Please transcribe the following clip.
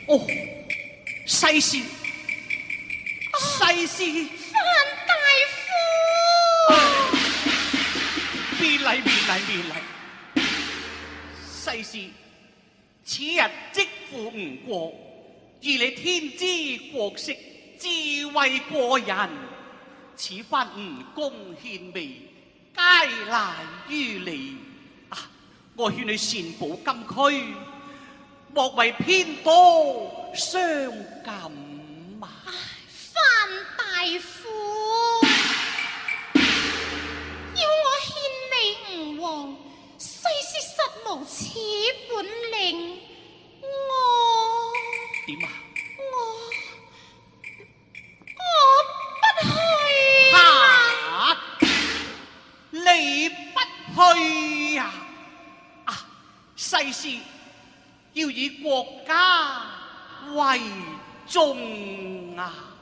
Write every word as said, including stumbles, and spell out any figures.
哦，世事，世事。 范大夫， 別禮別禮別禮，世事此日即付吳國，以你天資國色，智慧過人，此番吳公獻媚，皆賴於你。啊，我勸你善保禁區，莫為偏多傷感啊！ 范大夫，要我獻媚吳王，世事實無此本領。我點啊？ 我我不去啊！ 啊！你不去啊？啊！世事要以國家為重啊！